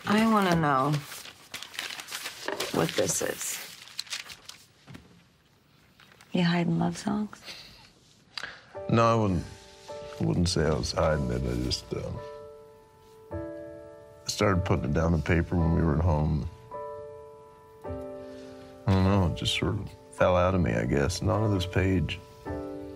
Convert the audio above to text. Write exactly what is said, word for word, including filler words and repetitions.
I want to know what this is. You hiding love songs? No, I wouldn't. I wouldn't say I was hiding it. I just uh, I started putting it down on paper when we were at home. I don't know. It just sort of fell out of me, I guess, and onto this page.